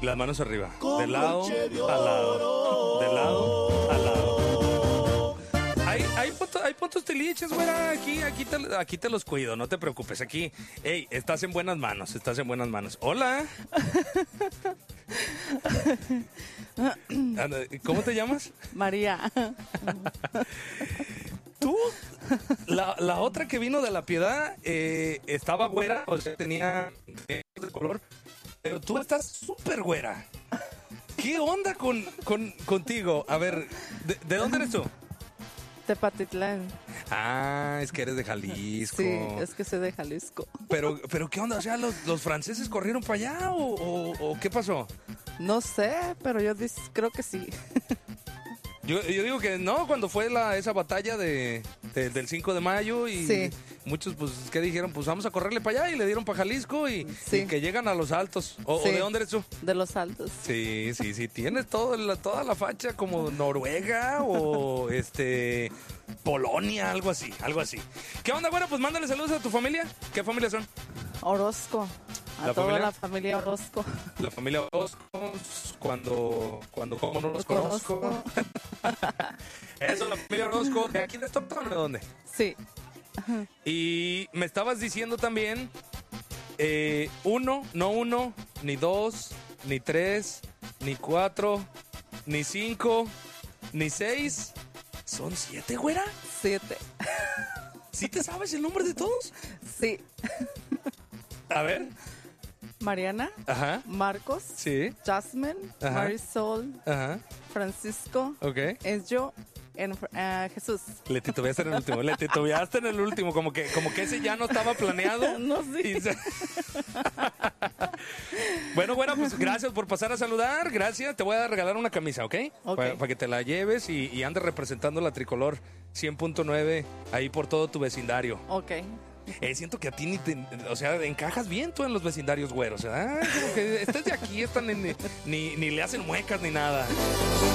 Las manos arriba. De lado a lado. De lado a lado. Hay puntos tiliches, güera. Aquí te los cuido, no te preocupes. Aquí, hey, estás en buenas manos. Hola. ¿Cómo te llamas? María. Tú, la otra que vino de La Piedad, estaba güera, o sea, tenía de color, pero tú estás súper güera. ¿Qué onda contigo? A ver, ¿de dónde eres tú? Tepatitlán. Ah, es que eres de Jalisco. Sí, es que soy de Jalisco. Pero ¿qué onda? O sea, ¿los franceses corrieron para allá o qué pasó? No sé, pero yo creo que sí. Yo digo que no, cuando fue esa batalla del 5 de mayo y sí. Muchos, pues, ¿qué dijeron? Pues vamos a correrle para allá y le dieron para Jalisco y que llegan a los Altos. ¿O de dónde eres tú? De los Altos. Sí, tienes toda la facha como Noruega o Polonia, algo así. ¿Qué onda, güera? Pues mándale saludos a tu familia. ¿Qué familia son? Orozco. A toda la familia Orozco. La familia Orozco, cuando como no los conozco. Eso, la familia Orozco. ¿De aquí de Stockton o de dónde? Sí. Y me estabas diciendo también, no uno, ni dos, ni tres, ni cuatro, ni cinco, ni seis. ¿Son 7, güera? 7. ¿Sí te sabes el nombre de todos? Sí. A ver. Mariana. Ajá. Marcos. Sí. Jasmine. Ajá. Marisol. Ajá. Francisco. Ok. Enjo. Jesús. Le titubeaste en el último. Como que ese ya no estaba planeado. No, sí. Bueno, pues gracias por pasar a saludar. Gracias. Te voy a regalar una camisa, ¿ok? Para que te la lleves y andes representando la Tricolor 100.9 ahí por todo tu vecindario. Ok. Siento que a ti o sea, encajas bien tú en los vecindarios güeros, ¿verdad? Como que estés de aquí, ni le hacen muecas ni nada.